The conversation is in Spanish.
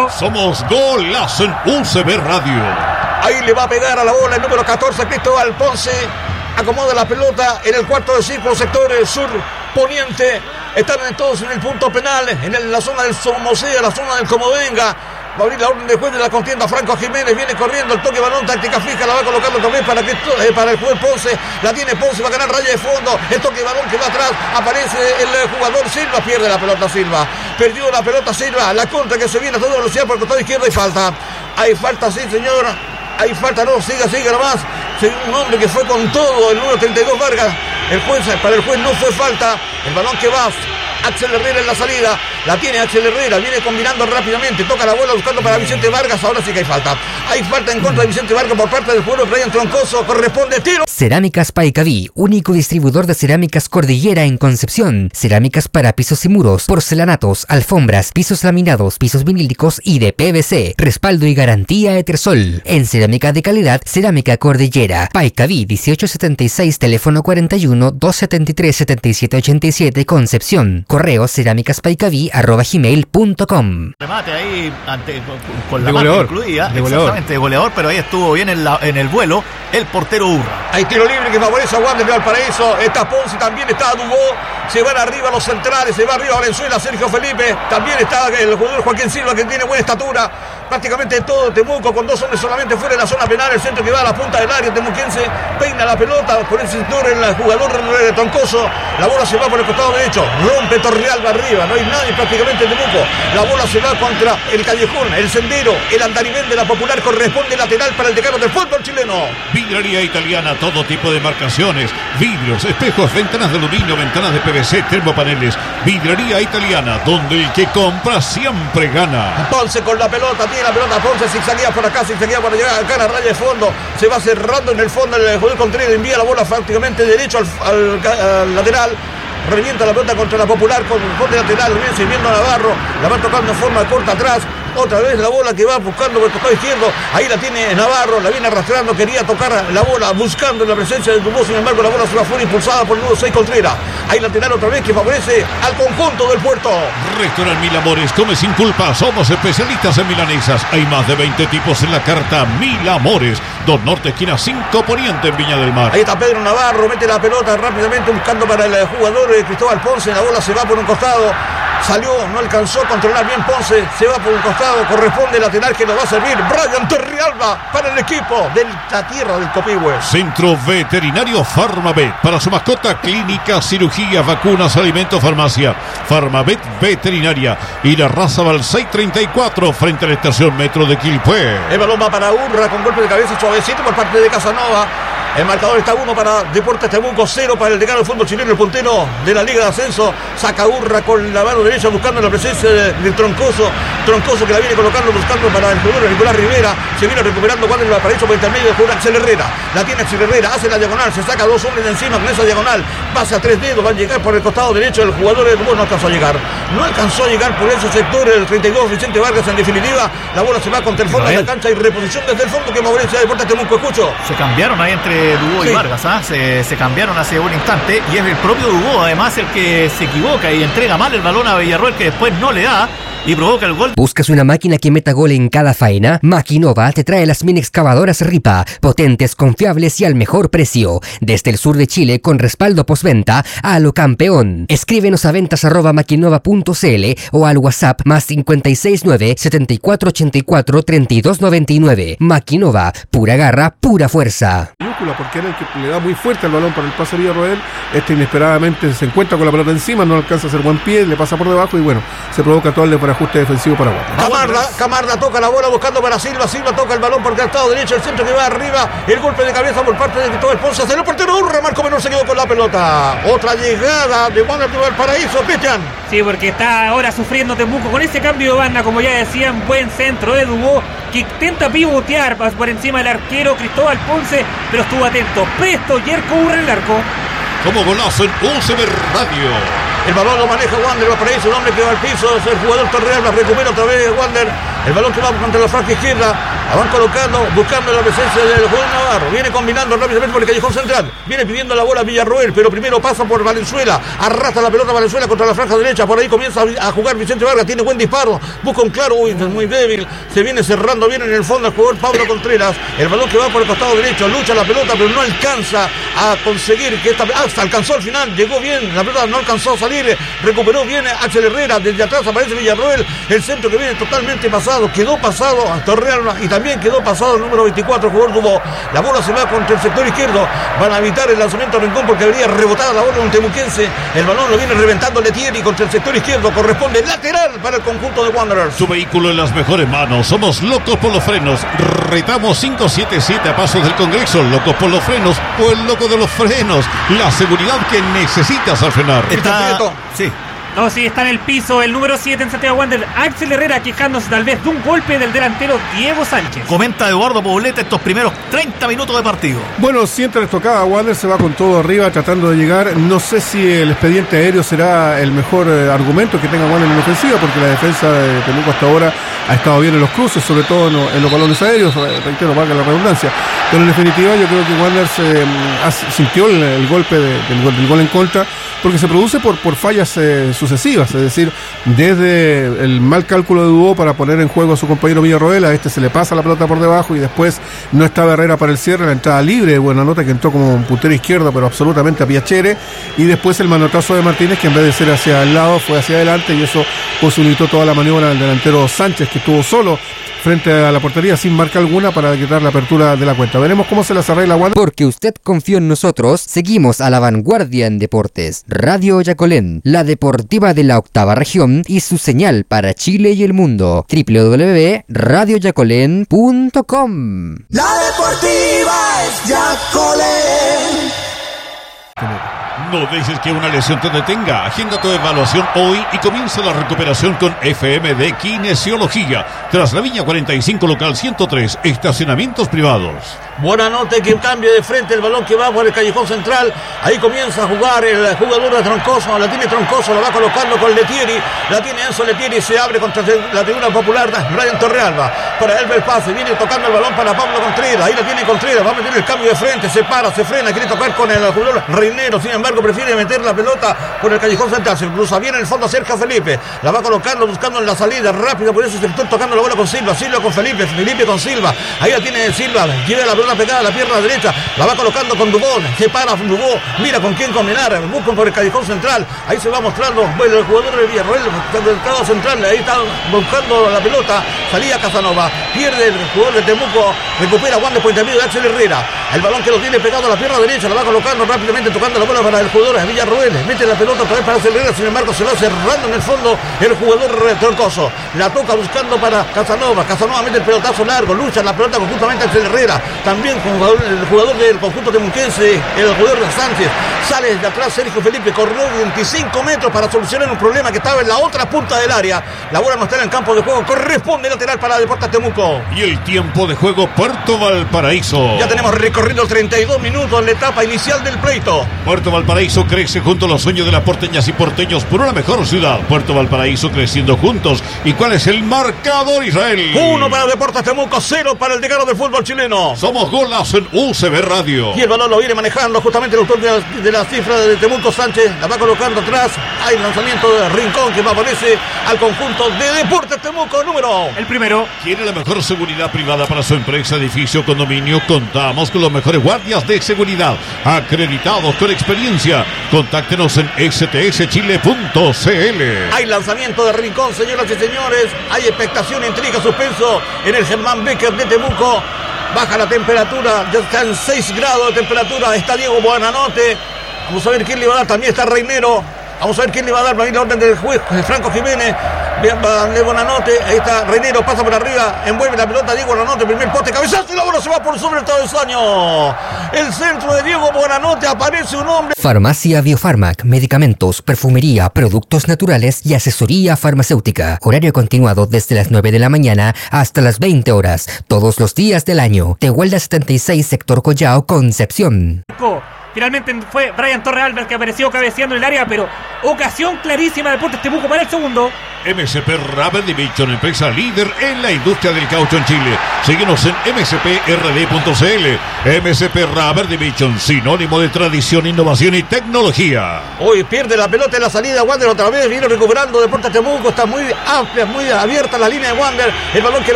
Somos Golazo en UCB Radio. Ahí le va a pegar a la bola el número 14, Cristóbal Ponce. Acomoda la pelota en el cuarto de círculo, sector sur poniente. Están todos en el punto penal, en la zona del Somosea, la zona del Comovenga. Va a abrir la orden de juez de la contienda. Franco Jiménez viene corriendo, el toque balón, táctica fija, la va colocando también para el juez Ponce. La tiene Ponce, va a ganar raya de fondo. El toque balón que va atrás, aparece el jugador Silva, pierde la pelota Silva. Perdió la pelota Silva, la contra que se viene a toda velocidad por el costado izquierdo y falta. Hay falta, sí señora. Hay falta, no, siga nomás. Un hombre que fue con todo, el número 32 Vargas. Para el juez no fue falta. El balón que va Axel Herrera en la salida. La tiene Axel Herrera, viene combinando rápidamente. Toca la bola buscando para Vicente Vargas. Ahora sí que hay falta. Hay falta en contra de Vicente Vargas por parte del jugador Brian Troncoso. Corresponde tiro. Cerámicas Paicaví, único distribuidor de cerámicas Cordillera en Concepción. Cerámicas para pisos y muros, porcelanatos, alfombras, pisos laminados, pisos vinílicos y de PVC. Respaldo y garantía Etersol. En cerámica de calidad, Cerámica Cordillera. Paicaví 1876, teléfono 41 273 7787, Concepción. Correo cerámicaspaicaví@gmail.com. Remate ahí con la mano incluida, exactamente, de goleador, pero ahí estuvo bien en el vuelo el portero Urra. Hay tiro libre que favorece a Wander de Valparaíso. Está Ponce, también está Dubó. Se van arriba los centrales, se va arriba Valenzuela, Sergio Felipe. También está el jugador Joaquín Silva, que tiene buena estatura. Prácticamente todo Temuco con dos hombres solamente fuera de la zona penal. El centro que va a la punta del área temuquense. Peina la pelota por el sector el jugador Troncoso. La bola se va por el costado derecho. Rompe Torrealba arriba. No hay nadie prácticamente en Temuco. La bola se va contra el callejón, el sendero, el andarivel de la Popular. Corresponde lateral para el decano del fútbol chileno. Vidrería Italiana, todo tipo de marcaciones. Vidrios, espejos, ventanas de aluminio, ventanas de PVC, termopaneles. Vidrería Italiana, donde el que compra siempre gana. Ponce con la pelota, tiene la pelota Ponce, zigzaguea por acá, zigzaguea por allá, acá la raya de fondo. Se va cerrando en el fondo el jugador contrario, envía la bola prácticamente derecho al lateral. Revienta la pelota contra la Popular con el bote lateral, viene sirviendo a Navarro, la va tocando en forma corta atrás. Otra vez la bola que va buscando por el costado izquierdo. Ahí la tiene Navarro, la viene arrastrando, quería tocar la bola buscando la presencia del Dubó. Sin embargo, la bola se va fuera impulsada por el número 6 Contreras. Ahí lateral otra vez que favorece al conjunto del Puerto. Restaurant Mil Amores, come sin culpa. Somos especialistas en milanesas. Hay más de 20 tipos en la carta. Mil Amores, 2 Norte, esquina 5 Poniente en Viña del Mar. Ahí está Pedro Navarro, mete la pelota rápidamente buscando para el jugador Cristóbal Ponce. La bola se va por un costado. Salió, no alcanzó a controlar bien Ponce. Se va por un costado, corresponde el lateral que nos va a servir Brian Torrealba para el equipo de la tierra del Copihue. Centro Veterinario Farmavet. Para su mascota, clínica, cirugía, vacunas, alimentos, farmacia. Farmavet Veterinaria. Irarrázaval 634 frente a la estación Metro de Quilpué. El balón va para Urra con golpe de cabeza suavecito por parte de Casanova. El marcador está 1 para Deportes Temuco, 0 para el decano del fútbol chileno, el puntero de la Liga de Ascenso. Saca Urra con la mano derecha buscando la presencia del Troncoso. Troncoso que la viene colocando buscando para el jugador Nicolás Rivera. Se viene recuperando cuando el Valparaíso por intermedio del jugador Axel Herrera. La tiene Axel Herrera, hace la diagonal, se saca 2 hombres de encima con esa diagonal. Pasa a 3 dedos, va a llegar por el costado derecho del jugador del Dubó. No alcanzó a llegar. No alcanzó a llegar por ese sector el 32 Vicente Vargas. En definitiva, la bola se va contra el fondo de la cancha y reposición desde el fondo que favorece a Deportes Temuco. Escucho. Se cambiaron ahí entre Dubó y Vargas, ¿ah? Se cambiaron hace un instante y es el propio Dubó además el que se equivoca y entrega mal el balón a Villarroel, que después no le da y provoca el gol. ¿Buscas una máquina que meta gol en cada faena? Maquinova te trae las mini excavadoras Ripa, potentes, confiables y al mejor precio. Desde el sur de Chile con respaldo postventa a lo campeón. Escríbenos a ventas@maquinova.cl o al WhatsApp +569 7484 3299. Maquinova, pura garra, pura fuerza. Porque era el que le da muy fuerte el balón para el pase de Villarroel. Inesperadamente se encuentra con la pelota encima, no alcanza a hacer buen pie, le pasa por debajo y bueno, se provoca todo el ajuste defensivo para Camarda toca la bola buscando para Silva. Silva toca el balón por el costado derecho, el centro que va arriba, el golpe de cabeza por parte de Cristóbal Ponce. Hace el portero Urra, Marco Menor se quedó con la pelota. Otra llegada de Wander de Valparaíso, Cristian. Sí, porque está ahora sufriendo Temuco con ese cambio de banda, como ya decían, buen centro de Dubó, que intenta pivotear por encima del arquero Cristóbal Ponce, pero estuvo atento, presto, Yerko Urra en el arco. Como Golazo en UCB Radio. El balón lo maneja Wander, Valparaíso, un hombre que va al piso, es el jugador Torrealba, recupera otra vez Wander, el balón que va contra la franja izquierda, La van colocando, buscando la presencia del jugador Navarro. Viene combinando rápidamente por el callejón central. Viene pidiendo la bola Villarroel, pero primero pasa por Valenzuela. Arrastra la pelota Valenzuela contra la franja derecha. Por ahí comienza a jugar Vicente Vargas. Tiene buen disparo. Busca un claro. Uy, es muy débil. Se viene cerrando bien en el fondo el jugador Pablo Contreras. El balón que va por el costado derecho. Lucha la pelota, pero no alcanza a conseguir que esta... Hasta alcanzó al final. Llegó bien. La pelota no alcanzó a salir. Recuperó bien Axel Herrera. Desde atrás aparece Villarroel. El centro que viene totalmente pasado. Quedó pasado a Torrealba y también quedó pasado el número 24, el jugador Dubó. La bola se va contra el sector izquierdo. Van a evitar el lanzamiento a Rincón porque habría rebotado la bola de un temuquense. El balón lo viene reventando Letieri contra el sector izquierdo. Corresponde lateral para el conjunto de Wanderers. Su vehículo en las mejores manos. Somos locos por los frenos. Retamos 577 a pasos del Congreso. Locos por los frenos o el loco de los frenos. La seguridad que necesitas al frenar. Sí. No, sí, está en el piso el número 7 en Santiago Wander, Axel Herrera, quejándose tal vez de un golpe del delantero Diego Sánchez. Comenta Eduardo Poblete estos primeros 30 minutos de partido. Bueno, siempre les tocaba. Wander se va con todo arriba tratando de llegar. No sé si el expediente aéreo será el mejor argumento que tenga Wander en ofensiva, porque la defensa de Temuco hasta ahora ha estado bien en los cruces, sobre todo en los balones aéreos, reitero, valga la redundancia. Pero en definitiva yo creo que Wander sintió el golpe del gol en contra, porque se produce por fallas sucesivas, es decir, desde el mal cálculo de Dubó para poner en juego a su compañero Villarroel, a este se le pasa la pelota por debajo y después no estaba Herrera para el cierre, la entrada libre de Buenanote que entró como un puntero izquierdo pero absolutamente a Piacere, y después el manotazo de Martínez que en vez de ser hacia el lado fue hacia adelante y eso posibilitó toda la maniobra del delantero Sánchez, que estuvo solo frente a la portería sin marca alguna para quitar la apertura de la cuenta. Veremos cómo se las arregla Wander. Porque usted confió en nosotros, seguimos a la vanguardia en deportes. Radio Yacolén, la deportiva de la octava región y su señal para Chile y el mundo. www.radioyacolén.com. La deportiva es Yacolén. No dejes que una lesión te detenga. Agenda tu evaluación hoy y comienza la recuperación con FM de Kinesiología. Tras la Viña 45, local 103, estacionamientos privados. Buenanote que cambia de frente el balón que va por el callejón central. Ahí comienza a jugar el jugador de Troncoso. La tiene Troncoso, la va colocando con Letieri. La tiene Enzo Letieri, se abre contra la tribuna popular Brian Torrealba. Para él el pase, viene tocando el balón para Pablo Contreras. Ahí la tiene Contreras, va a meter el cambio de frente, se para, se frena, quiere tocar con el jugador Reinero. Sin embargo, prefiere meter la pelota por el callejón central. Se cruza bien en el fondo a Sergio Felipe. La va colocando, buscando en la salida rápida por ese sector, tocando la bola con Silva. Silva con Felipe, Felipe con Silva. Ahí la tiene Silva, lleva la pelota pegada a la pierna derecha, la va colocando con Dubón, se para Dubón, mira con quién combinar, buscan por el callejón central, ahí se va mostrando, bueno, el jugador de Villarroel, del estado central, ahí está buscando la pelota, salía Casanova, pierde el jugador de Temuco, recupera Wander por intermedio de Axel Herrera, el balón que lo tiene pegado a la pierna derecha, la va colocando rápidamente, tocando la bola para el jugador de Villarroel, mete la pelota otra vez para Axel Herrera, sin embargo se va cerrando en el fondo el jugador Troncoso, la toca buscando para Casanova, Casanova mete el pelotazo largo, lucha la pelota conjuntamente Axel Herrera, también con el jugador del conjunto temuquense, el jugador de Sánchez, sale de atrás Sergio Felipe, corrió 25 metros para solucionar un problema que estaba en la otra punta del área, la bola no está en el campo de juego, corresponde lateral para Deportes Temuco. Y el tiempo de juego Puerto Valparaíso. Ya tenemos recorrido 32 minutos en la etapa inicial del pleito. Puerto Valparaíso crece junto a los sueños de las porteñas y porteños por una mejor ciudad. Puerto Valparaíso creciendo juntos. ¿Y cuál es el marcador, Israel? 1 para Deportes Temuco, 0 para el decano del fútbol chileno. Somos Golazo en UCB Radio. Y el balón lo viene manejando justamente el autor de la cifra de Temuco, Sánchez. La va colocando atrás. Hay lanzamiento de Rincón que favorece al conjunto de Deportes Temuco. Número. El primero. ¿Quiere la mejor seguridad privada para su empresa, edificio, condominio? Contamos con los mejores guardias de seguridad, acreditados con experiencia. Contáctenos en stschile.cl. Hay lanzamiento de Rincón, señoras y señores. Hay expectación, intriga, suspenso en el Germán Becker de Temuco. Baja la temperatura, ya está en 6 grados de temperatura. Está Diego Buenanote. Vamos a ver quién le va a dar. También está Reinero. Vamos a ver quién le va a dar la orden del juez, Franco Jiménez. De Buenanote. Ahí está Reinero, pasa por arriba. Envuelve la pelota Diego Buenanote. Primer poste, cabezazo y la bola se va por sobre el travesaño. El centro de Diego Buenanote. Aparece un hombre. Farmacia Biofarmac, medicamentos, perfumería, productos naturales y asesoría farmacéutica. Horario continuado desde las 9 de la mañana hasta las 20 horas, todos los días del año. Tehuelda 76, sector Collao, Concepción. Finalmente fue Brian Torres Alba el que apareció cabeceando en el área, pero ocasión clarísima de Deportes Temuco para el segundo. MSP Rubber Division, empresa líder en la industria del caucho en Chile. Síguenos en msprd.cl. MSP Rubber Division, sinónimo de tradición, innovación y tecnología. Hoy pierde la pelota en la salida. Wander otra vez viene recuperando Deportes Temuco. Está muy amplia, muy abierta la línea de Wander. El balón que